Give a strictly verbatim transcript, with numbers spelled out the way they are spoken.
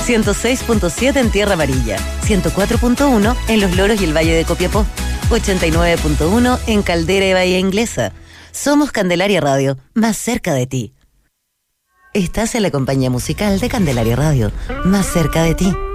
ciento seis punto siete en Tierra Amarilla, ciento cuatro punto uno en Los Loros y el Valle de Copiapó, ochenta y nueve punto uno en Caldera y Bahía Inglesa. Somos Candelaria Radio, más cerca de ti. Estás en la compañía musical de Candelaria Radio, más cerca de ti.